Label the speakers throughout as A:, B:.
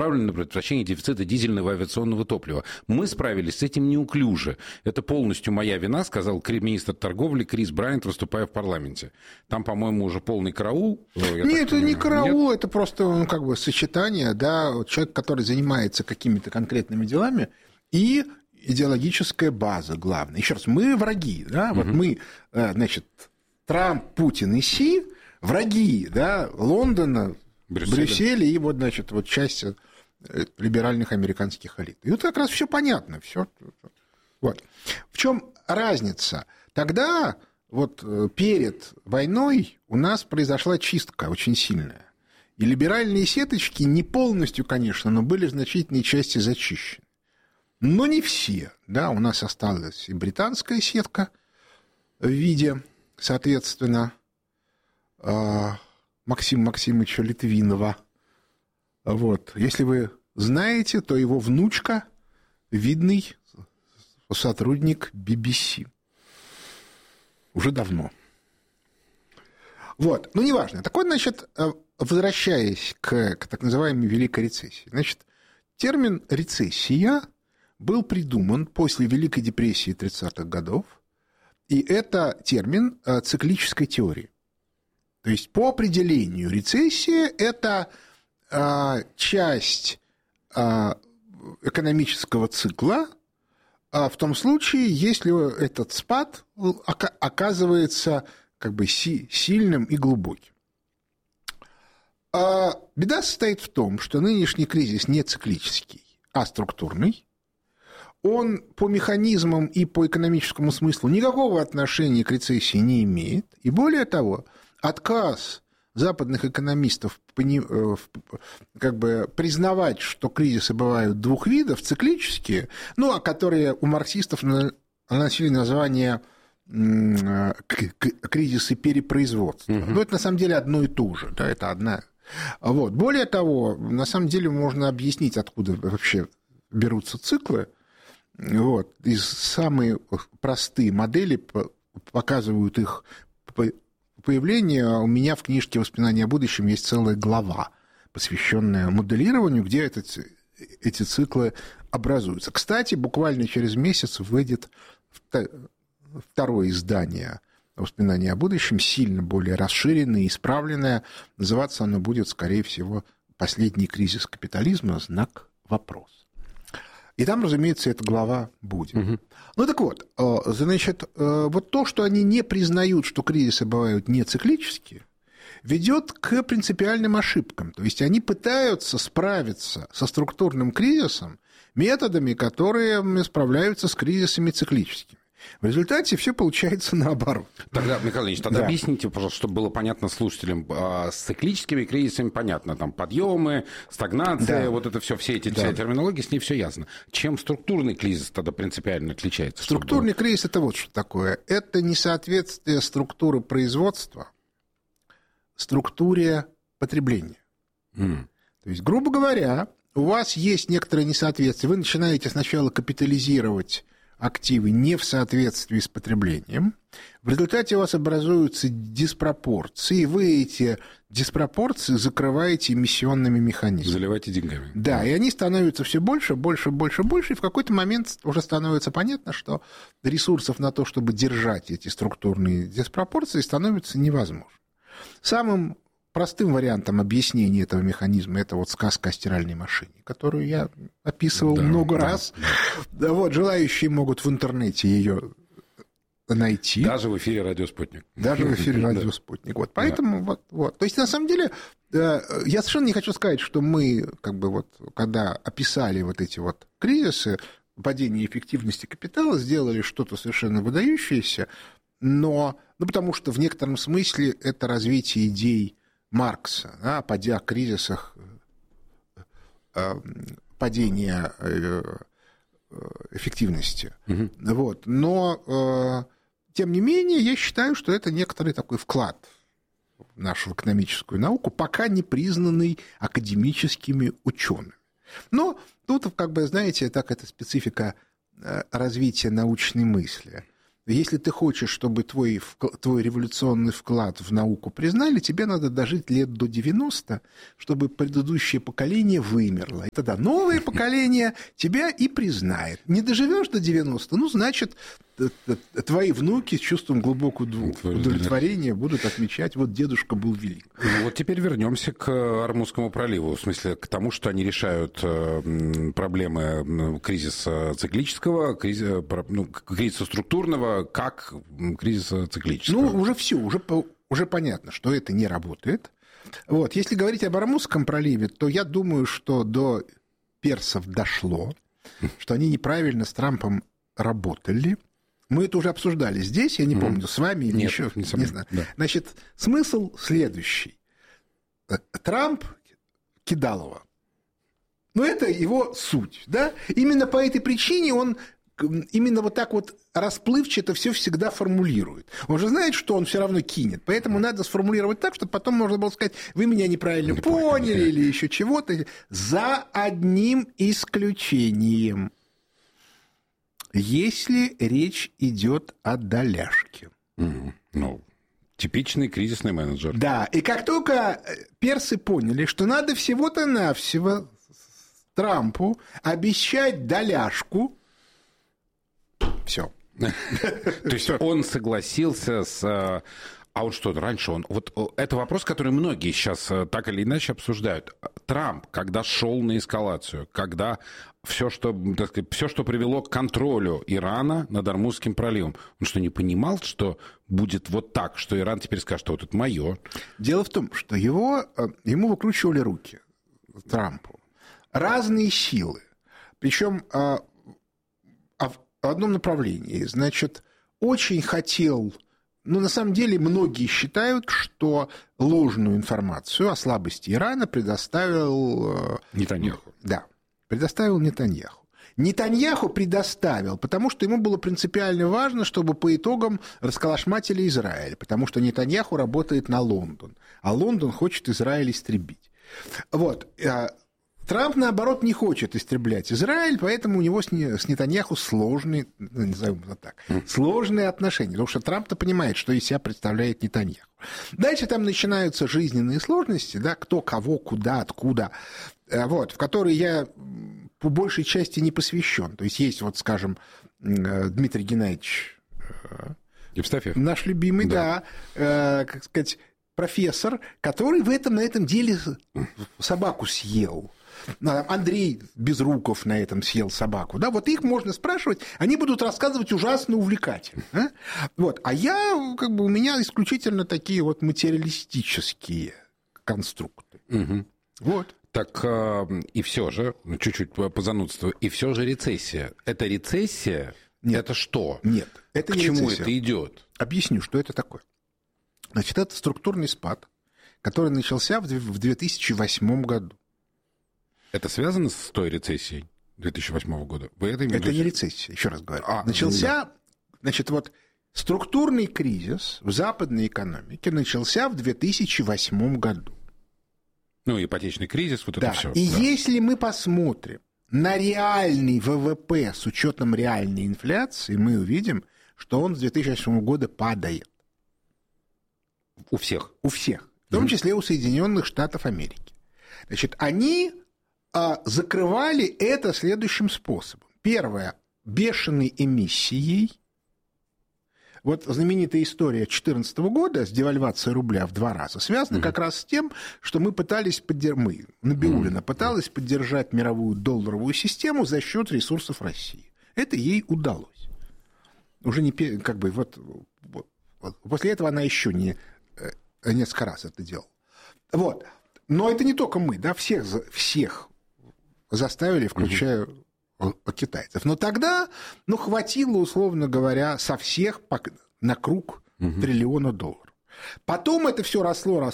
A: направлены на предотвращение дефицита дизельного авиационного топлива. Мы справились с этим неуклюже. Это полностью моя вина, сказал министр торговли Крис Брайант, выступая в парламенте. Там, по-моему, уже полный караул.
B: Нет, это не караул, это просто как бы сочетание, да, человек, который занимается какими-то конкретными делами, и идеологическая база главная. Еще раз, мы враги, да, вот мы, значит, Трамп, Путин и Си враги, да, Лондона, Брюсселя и вот, значит, вот часть либеральных американских элит. И вот как раз все понятно, все. Вот. В чем разница? Тогда вот перед войной у нас произошла чистка очень сильная. И либеральные сеточки не полностью, конечно, но были в значительной части зачищены. Но не все. Да, у нас осталась и британская сетка в виде, соответственно, Максима Максимовича Литвинова. Вот. Если вы знаете, то его внучка – видный сотрудник BBC. Уже давно. Вот. Ну, неважно. Так вот, значит, возвращаясь к так называемой Великой рецессии. Значит, термин «рецессия» был придуман после Великой депрессии 30-х годов, и это термин циклической теории. То есть, по определению, рецессия – это часть экономического цикла в том случае, если этот спад оказывается как бы сильным и глубоким. Беда состоит в том, что нынешний кризис не циклический, а структурный. Он по механизмам и по экономическому смыслу никакого отношения к рецессии не имеет. И более того, отказ западных экономистов как бы признавать, что кризисы бывают двух видов, циклические, ну, а которые у марксистов носили название кризисы перепроизводства. Но это на самом деле одно и то же, да, это одна. Вот. Более того, на самом деле можно объяснить, откуда вообще берутся циклы. Вот. И самые простые модели показывают их появление. У меня в книжке «Воспоминания о будущем» есть целая глава, посвященная моделированию, где эти циклы образуются. Кстати, буквально через месяц выйдет второе издание «Воспоминания о будущем», сильно более расширенное и исправленное. Называться оно будет, скорее всего, «Последний кризис капитализма. Знак вопроса». И там, разумеется, эта глава будет. Угу. Ну так вот, значит, вот то, что они не признают, что кризисы бывают не циклические, ведет к принципиальным ошибкам. То есть они пытаются справиться со структурным кризисом методами, которые справляются с кризисами циклическими. В результате все получается наоборот.
A: Тогда, Михаил Ильич, тогда объясните, пожалуйста, чтобы было понятно слушателям. С циклическими кризисами понятно, там подъемы, стагнация, вот это все эти вся терминология, с ней все ясно. Чем структурный кризис тогда принципиально отличается?
B: Структурный кризис – это вот что такое. Это несоответствие структуры производства структуре потребления. То есть, грубо говоря, у вас есть некоторое несоответствие. Вы начинаете сначала капитализировать активы не в соответствии с потреблением. В результате у вас образуются диспропорции, и вы эти диспропорции закрываете эмиссионными механизмами.
A: Заливаете деньгами.
B: Да, и они становятся все больше, больше, больше, больше, и в какой-то момент уже становится понятно, что ресурсов на то, чтобы держать эти структурные диспропорции, становится невозможно. Самым простым вариантом объяснения этого механизма это вот сказка о стиральной машине, которую я описывал много раз. Да, вот, желающие могут в интернете ее найти.
A: Даже в эфире «Радио Спутник».
B: Даже в эфире «Радио Спутник». Вот, поэтому вот. То есть, на самом деле, я совершенно не хочу сказать, что мы, как бы вот, когда описали вот эти вот кризисы, падение эффективности капитала, сделали что-то совершенно выдающееся, но, потому что в некотором смысле это развитие идей Маркса, да, о кризисах, падения эффективности. Вот. Но, тем не менее, я считаю, что это некоторый такой вклад в нашу экономическую науку, пока не признанный академическими учеными. Но тут, как бы, знаете, так это специфика развития научной мысли. Если ты хочешь, чтобы твой революционный вклад в науку признали, тебе надо дожить лет до 90, чтобы предыдущее поколение вымерло. И тогда новое поколение тебя и признает. Не доживешь до 90, ну, значит, твои внуки с чувством глубокого удовлетворения будут отмечать, вот дедушка был велик.
A: Вот теперь вернемся к Ормузскому проливу, в смысле к тому, что они решают проблемы кризиса циклического, кризиса структурного, как кризиса циклического.
B: Ну, уже все, уже понятно, что это не работает. Вот. Если говорить об Ормузском проливе, то я думаю, что до персов дошло, что они неправильно с Трампом работали. Мы это уже обсуждали здесь, я не помню, с вами или еще, не знаю. Да. Значит, смысл следующий. Трамп кидал его. Но это его суть, да? Именно по этой причине он именно вот так вот расплывчато все всегда формулирует. Он же знает, что он все равно кинет, поэтому надо сформулировать так, чтобы потом можно было сказать, вы меня неправильно поняли или еще чего-то. За одним исключением. Если речь идет о доляшке.
A: Ну, типичный кризисный менеджер.
B: Да, и как только персы поняли, что надо всего-то навсего Трампу обещать доляшку, все.
A: То есть он согласился с... А он что, раньше он... Вот это вопрос, который многие сейчас так или иначе обсуждают. Трамп, когда шел на эскалацию, когда все, что привело к контролю Ирана над Ормузским проливом, он что, не понимал, что будет вот так, что Иран теперь скажет, что вот это мое?
B: Дело в том, что ему выкручивали руки, Трампу, разные силы. Причем в одном направлении. Значит, очень хотел... Но на самом деле многие считают, что ложную информацию о слабости Ирана предоставил...
A: Нетаньяху.
B: Да, предоставил Нетаньяху. Нетаньяху предоставил, потому что ему было принципиально важно, чтобы по итогам расколошматили Израиль, потому что Нетаньяху работает на Лондон, а Лондон хочет Израиль истребить. Вот. Трамп, наоборот, не хочет истреблять Израиль, поэтому у него с Нетаньяху сложные, назовем это так, сложные отношения, потому что Трамп-то понимает, что из себя представляет Нетаньяху. Дальше там начинаются жизненные сложности, да, кто, кого, куда, откуда, вот, в которые я по большей части не посвящен. То есть есть, вот, скажем, Дмитрий Геннадьевич
A: Евстафьев,
B: наш любимый, да, как сказать, профессор, который на этом деле собаку съел. Андрей Безруков на этом съел собаку. Да, вот их можно спрашивать, они будут рассказывать ужасно увлекательно. Вот. А я, у меня исключительно такие вот материалистические конструкты.
A: Угу.
B: Вот.
A: Так и все же, чуть-чуть по занудству, и все же рецессия. Это рецессия?
B: Нет.
A: Это что?
B: Нет, это
A: не рецессия. К чему это идет?
B: Объясню, что это такое. Значит, это структурный спад, который начался в 2008 году.
A: Это связано с той рецессией 2008 года?
B: Это не рецессия, еще раз говорю. Начался, значит, вот структурный кризис в западной экономике начался в 2008 году.
A: Ну, ипотечный кризис, вот это все.
B: И если мы посмотрим на реальный ВВП с учетом реальной инфляции, мы увидим, что он с 2008 года падает.
A: У всех?
B: У всех. В том числе у Соединенных Штатов Америки. Значит, они закрывали это следующим способом. Первое. Бешеной эмиссией. Вот знаменитая история 2014 года с девальвацией рубля в 2 раза связана как раз с тем, что мы пытались Набиуллина пыталась поддержать мировую долларовую систему за счет ресурсов России. Это ей удалось. Уже не вот после этого она еще несколько раз это делала. Вот. Но это не только мы, да, всех заставили, включая китайцев. Но тогда, хватило, условно говоря, со всех на круг триллиона долларов. Потом это все росло.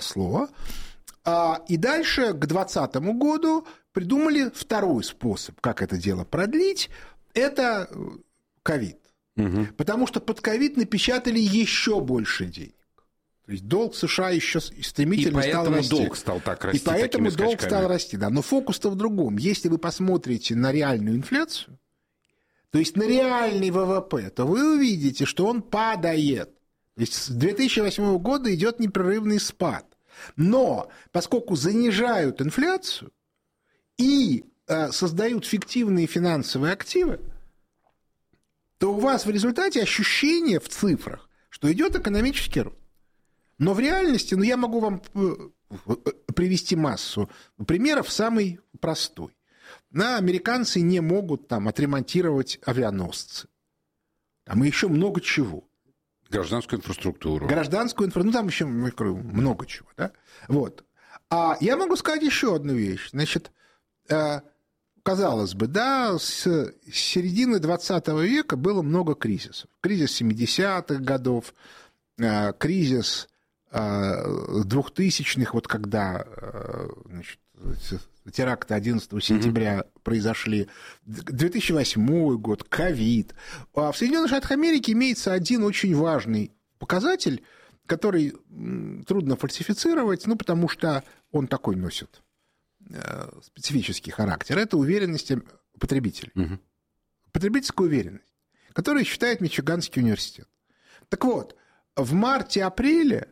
B: И дальше, к 2020 году, придумали второй способ, как это дело продлить. Это ковид. Потому что под ковид напечатали еще больше денег. То есть долг США еще стремительно стал расти.
A: И поэтому долг стал так расти.
B: И поэтому долг стал расти, да. Но фокус-то в другом. Если вы посмотрите на реальную инфляцию, то есть на реальный ВВП, то вы увидите, что он падает. То есть с 2008 года идет непрерывный спад. Но поскольку занижают инфляцию и создают фиктивные финансовые активы, то у вас в результате ощущение в цифрах, что идет экономический рост. Но в реальности, я могу вам привести массу примеров, самый простой. Американцы не могут отремонтировать авианосцы. Там еще много чего.
A: Гражданскую инфраструктуру.
B: Там еще много чего. Да? Вот. А я могу сказать еще одну вещь. Значит, казалось бы, с середины 20 века было много кризисов. Кризис 70-х годов, кризис 2000-х, когда теракты 11 сентября произошли, 2008 год, ковид. А в Соединенных Штатах Америки имеется один очень важный показатель, который трудно фальсифицировать, потому что он такой носит специфический характер. Это уверенность потребителей. Потребительская уверенность, которую считает Мичиганский университет. Так вот, в марте-апреле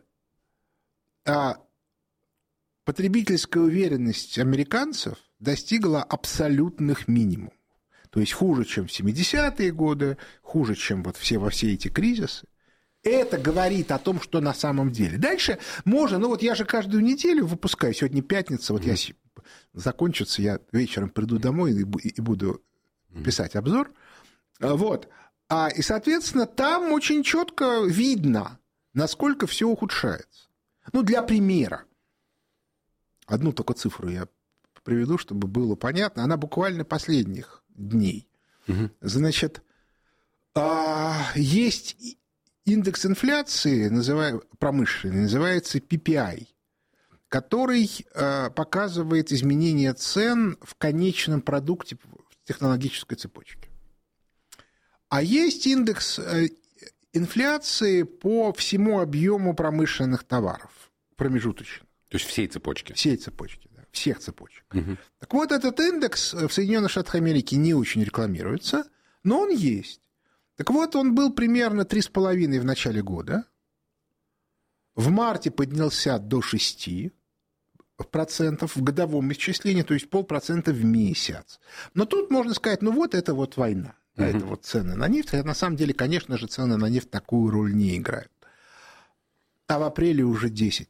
B: потребительская уверенность американцев достигла абсолютных минимумов. То есть хуже, чем в 70-е годы, хуже, чем во все эти кризисы. Это говорит о том, что на самом деле. Дальше можно, я же каждую неделю выпускаю, сегодня пятница, я закончится, я вечером приду домой и буду писать обзор. И, соответственно, там очень четко видно, насколько все ухудшается. Для примера. Одну только цифру я приведу, чтобы было понятно. Она буквально последних дней. Значит, есть индекс инфляции, промышленный, называется PPI, который показывает изменение цен в конечном продукте в технологической цепочке. А есть индекс инфляции по всему объему промышленных товаров, промежуточных.
A: То есть всей цепочки?
B: Всей цепочки, да, всех цепочек. Так вот, этот индекс в Соединенных Штатах Америки не очень рекламируется, но он есть. Так вот, он был примерно 3,5 в начале года. В марте поднялся до 6% в годовом исчислении, то есть 0,5% в месяц. Но тут можно сказать, это война. Это цены на нефть. Хотя на самом деле, конечно же, цены на нефть такую роль не играют. А в апреле уже 10%.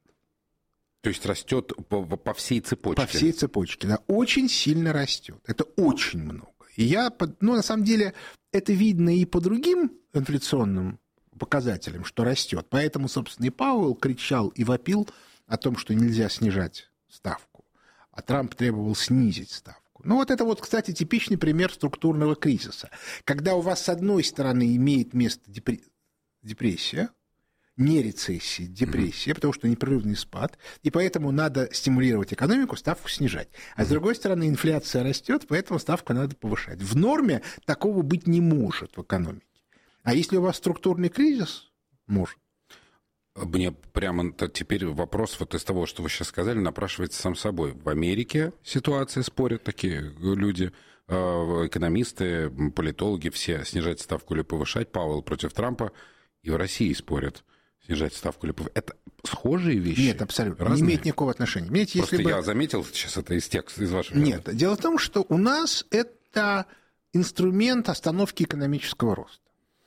A: То есть растет по всей цепочке? По
B: всей цепочке, да. Очень сильно растет. Это очень много. И на самом деле, это видно и по другим инфляционным показателям, что растет. Поэтому, собственно, и Пауэлл кричал и вопил о том, что нельзя снижать ставку. А Трамп требовал снизить ставку. Это, кстати, типичный пример структурного кризиса. Когда у вас, с одной стороны, имеет место депрессия, не рецессия, депрессия, потому что непрерывный спад, и поэтому надо стимулировать экономику, ставку снижать. А с другой стороны, инфляция растет, поэтому ставку надо повышать. В норме такого быть не может в экономике. А если у вас структурный кризис, может.
A: Мне прямо теперь вопрос из того, что вы сейчас сказали, напрашивается сам собой. В Америке ситуация, спорят такие люди, экономисты, политологи, все снижать ставку или повышать, Пауэлл против Трампа, и в России спорят. Снижать ставку или повышать. Это схожие вещи?
B: Нет, абсолютно. Разные? Не имеет никакого отношения.
A: Просто я заметил сейчас это из текста, из вашего...
B: Нет, дело в том, что у нас это инструмент остановки экономического роста.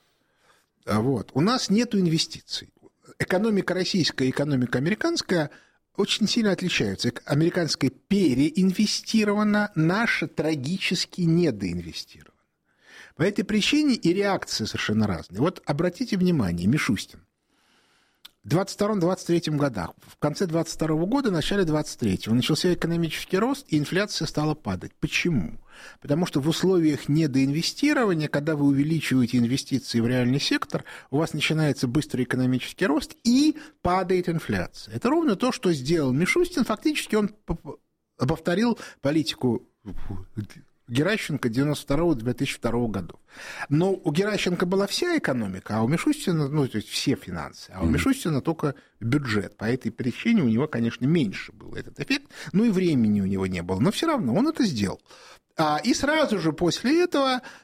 B: У нас нет инвестиций. Экономика российская и экономика американская очень сильно отличаются. Американская переинвестирована, наша трагически недоинвестирована. По этой причине и реакции совершенно разные. Обратите внимание, Мишустин. В 22-23 годах, в конце 22 года, в начале 23-го начался экономический рост, и инфляция стала падать. Почему? Потому что в условиях недоинвестирования, когда вы увеличиваете инвестиции в реальный сектор, у вас начинается быстрый экономический рост и падает инфляция. Это ровно то, что сделал Мишустин. Фактически он повторил политику Геращенко 92-2002 годов. Но у Геращенко была вся экономика, а у Мишустина, то есть все финансы, а у Мишустина только бюджет. По этой причине у него, конечно, меньше был этот эффект, и времени у него не было. Но все равно он это сделал. И сразу же после этого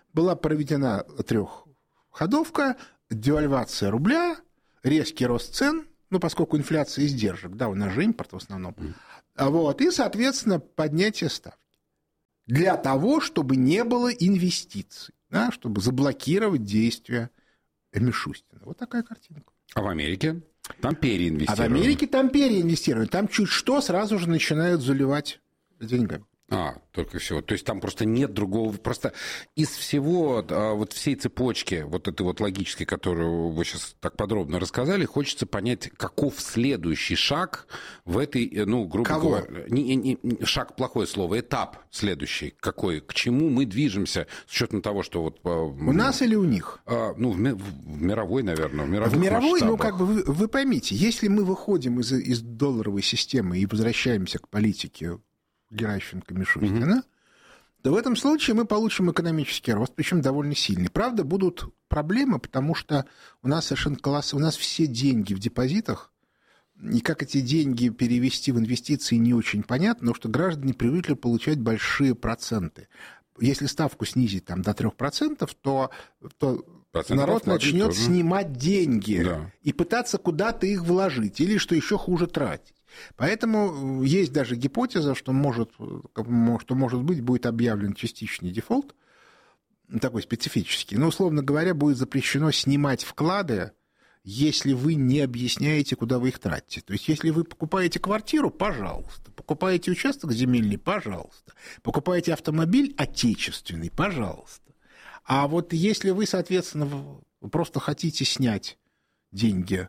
B: была проведена трехходовка, девальвация рубля, резкий рост цен, поскольку инфляция издержек, да, у нас же импорт в основном, вот, и, соответственно, поднятие ставки. Для того, чтобы не было инвестиций, да, чтобы заблокировать действия Мишустина. Вот такая картинка.
A: А в Америке? Там переинвестировали.
B: А в Америке там переинвестировали. Там чуть что сразу же начинают заливать деньгами.
A: Только всего. То есть там просто нет другого... Просто из всего, вот всей цепочки, вот этой вот логической, которую вы сейчас так подробно рассказали, хочется понять, каков следующий шаг в этой, грубо говоря... Шаг — плохое слово, этап следующий. Какой? К чему мы движемся с учетом того, что вот...
B: У нас или у них?
A: В мировой, наверное. В
B: мировой, вы поймите, если мы выходим из долларовой системы и возвращаемся к политике Геращенко, Мишустина, то в этом случае мы получим экономический рост, причем довольно сильный. Правда, будут проблемы, потому что у нас совершенно колоссально, у нас все деньги в депозитах, и как эти деньги перевести в инвестиции не очень понятно, потому что граждане привыкли получать большие проценты. Если ставку снизить до 3%, то народ начнет снимать деньги и пытаться куда-то их вложить, или, что еще хуже, тратить. Поэтому есть даже гипотеза, что может быть, будет объявлен частичный дефолт, такой специфический. Но, условно говоря, будет запрещено снимать вклады, если вы не объясняете, куда вы их тратите. То есть, если вы покупаете квартиру, пожалуйста. Покупаете участок земельный, пожалуйста. Покупаете автомобиль отечественный, пожалуйста. А вот если вы, соответственно, просто хотите снять деньги,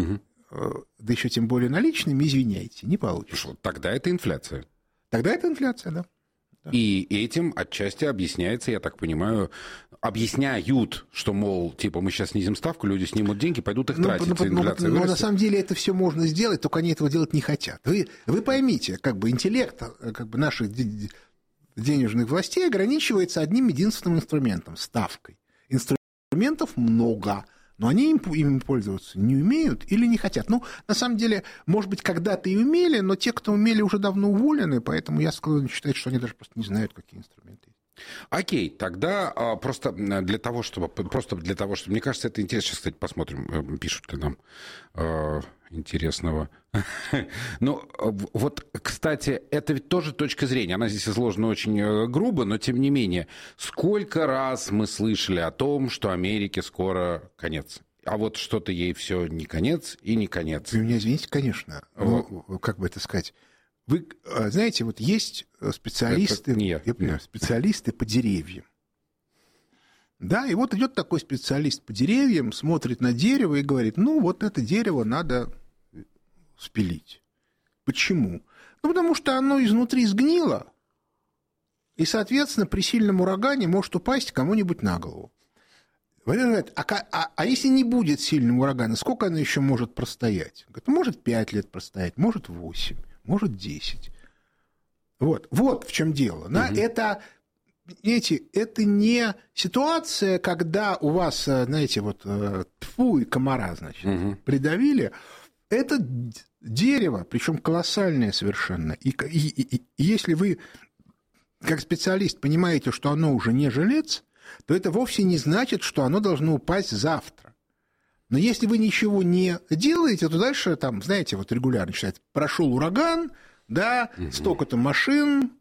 B: да еще тем более наличными, извиняйте, не получится.
A: Тогда это инфляция.
B: Тогда это инфляция, да.
A: И этим отчасти объясняется, я так понимаю, объясняют, что, мол, мы сейчас снизим ставку, люди снимут деньги, пойдут их тратить, инфляция вырастет.
B: Но на самом деле это все можно сделать, только они этого делать не хотят. Вы поймите, интеллект наших денежных властей ограничивается одним единственным инструментом – ставкой. Инструментов много, но они им пользоваться не умеют или не хотят. На самом деле, может быть, когда-то и умели, но те, кто умели, уже давно уволены, поэтому я склонен считать, что они даже просто не знают, какие инструменты есть.
A: Окей, тогда просто для того, чтобы... Мне кажется, это интересно. Сейчас, кстати, посмотрим, пишут ли нам интересного. Вот, кстати, это ведь тоже точка зрения. Она здесь изложена очень грубо, но тем не менее. Сколько раз мы слышали о том, что Америке скоро конец? А вот что-то ей все не конец и не конец.
B: Вы меня извините, конечно. Как бы это сказать... Вы знаете, вот есть специалисты, специалисты по деревьям. Да, и вот идет такой специалист по деревьям, смотрит на дерево и говорит, вот это дерево надо спилить. Почему? Потому что оно изнутри сгнило, и, соответственно, при сильном урагане может упасть кому-нибудь на голову. Говорят, а если не будет сильного урагана, сколько оно еще может простоять? Говорят, может 5 лет простоять, может 8. Может, 10. Вот в чем дело. Да? Это не ситуация, когда у вас, знаете, тьфу и комара, придавили. Это дерево, причем колоссальное совершенно. И если вы, как специалист, понимаете, что оно уже не жилец, то это вовсе не значит, что оно должно упасть завтра. Но если вы ничего не делаете, то дальше, знаете, регулярно считается, прошел ураган, да, столько-то машин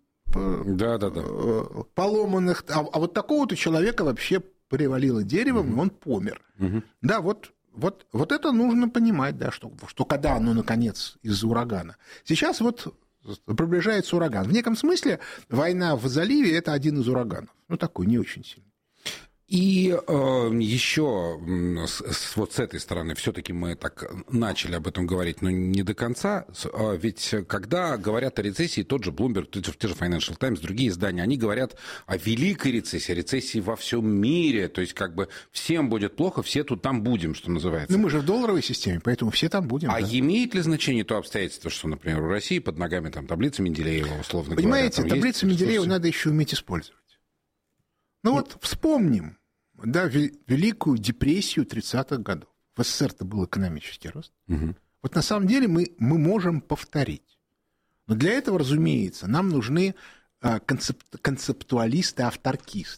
B: поломанных, а вот такого-то человека вообще привалило деревом, и он помер. Да, вот это нужно понимать, да, что когда оно, наконец, из-за урагана. Сейчас приближается ураган. В неком смысле война в заливе – это один из ураганов. Такой не очень сильный.
A: И еще с этой стороны, все-таки мы так начали об этом говорить, но не до конца. Ведь когда говорят о рецессии, тот же Bloomberg, те же Financial Times, другие издания, они говорят о великой рецессии во всем мире. То есть всем будет плохо, все тут там будем, что называется.
B: Мы же в долларовой системе, поэтому все там будем.
A: А имеет ли значение то обстоятельство, что, например, у России под ногами таблица Менделеева, условно говоря?
B: Понимаете, таблицу Менделеева надо еще уметь использовать. Вспомним, да, Великую депрессию 30-х годов. В СССР-то был экономический рост. На самом деле мы можем повторить. Но для этого, разумеется, нам нужны концептуалисты-авторкисты.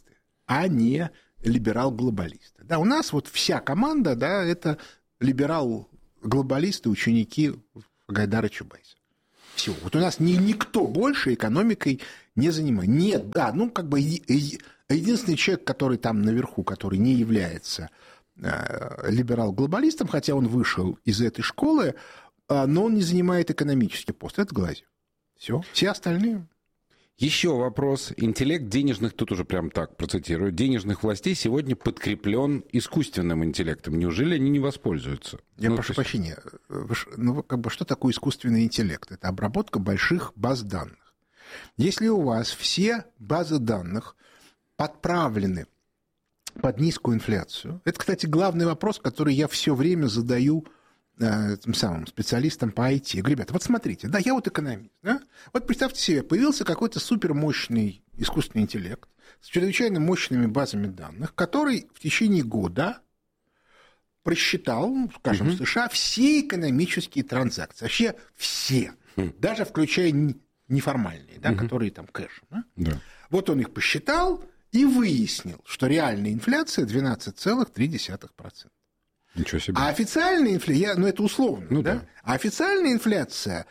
B: а не либерал-глобалисты. Да, у нас вот вся команда, да, это либерал-глобалисты, ученики Гайдара Чубайса. Все. Вот у нас никто больше экономикой не занимается. Нет, да, ну, как бы единственный человек, который там наверху, который не является либерал-глобалистом, хотя он вышел из этой школы, но он не занимает экономический пост. Это Глазьев. Все остальные.
A: Еще вопрос. Интеллект денежных, тут уже прям так процитирую, денежных властей сегодня подкреплен искусственным интеллектом. Неужели они не воспользуются?
B: Я прошу прощения. Ну, как бы, что такое искусственный интеллект? Это обработка больших баз данных. Если у вас все базы данных подправлены под низкую инфляцию, это, кстати, главный вопрос, который я все время задаю тем самым специалистам по IT. Я говорю, ребята, вот смотрите, да, я вот экономист, да? Вот представьте себе, появился какой-то супермощный искусственный интеллект с чрезвычайно мощными базами данных, который в течение года просчитал, скажем, в США все экономические транзакции, вообще все, даже включая неформальные, да, которые там кэшем. Да? Да. Вот он их посчитал и выяснил, что реальная инфляция 12,3%.
A: Ничего себе.
B: А официальная инфляция, ну это условно, ну, да? А официальная инфляция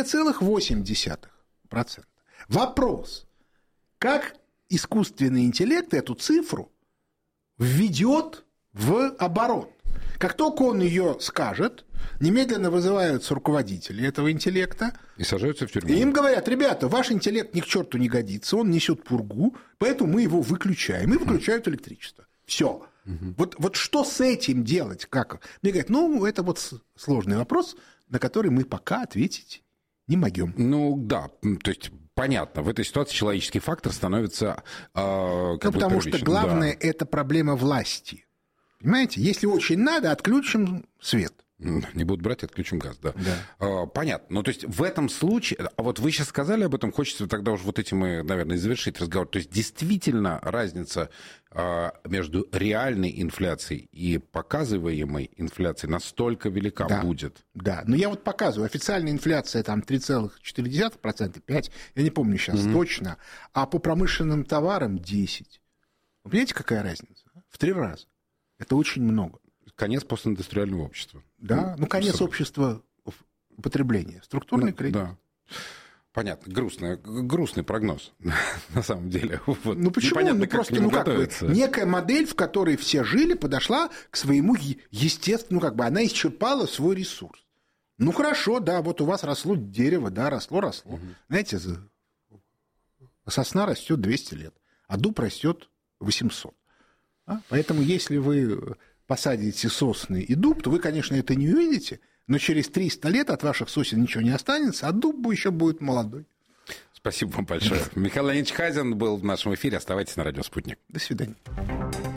B: 2,8%. Вопрос, как искусственный интеллект эту цифру введет в оборот? Как только он ее скажет, немедленно вызываются руководители этого интеллекта.
A: И сажаются в тюрьму.
B: И им говорят, ребята, ваш интеллект ни к черту не годится, он несет пургу, поэтому мы его выключаем. И выключают электричество. Все. Вот что с этим делать? Как? Мне говорят, ну, это вот сложный вопрос, на который мы пока ответить не могем.
A: Ну, да, то есть понятно, в этой ситуации человеческий фактор становится
B: потому что главное, да, это проблема власти. Понимаете? Если очень надо, отключим свет.
A: Не будут брать, отключим газ, да. Понятно. Ну, то есть в этом случае, а вот вы сейчас сказали об этом, хочется тогда уже вот этим мы, наверное, завершить разговор. То есть действительно разница между реальной инфляцией и показываемой инфляцией настолько велика будет.
B: Да, но я вот показываю, официальная инфляция там 3,4%, 5%, я не помню сейчас точно, а по промышленным товарам 10%. Вы понимаете, какая разница? В 3 раза. Это очень много.
A: Конец постиндустриального общества.
B: Да, ну конец общества потребления. Структурный кредит. Да.
A: Понятно, грустный прогноз, на самом деле. Вот.
B: Ну почему? Ну просто, некая модель, в которой все жили, подошла к своему естественному, как бы она исчерпала свой ресурс. Ну хорошо, да, вот у вас росло дерево, да, росло. Знаете, сосна растет 200 лет, а дуб растет 800. Поэтому если вы посадите сосны и дуб, то вы, конечно, это не увидите, но через 300 лет от ваших сосен ничего не останется, а дуб еще будет молодой.
A: Спасибо вам большое. Михаил Леонидович Хазин был в нашем эфире. Оставайтесь на радио «Спутник».
B: До свидания.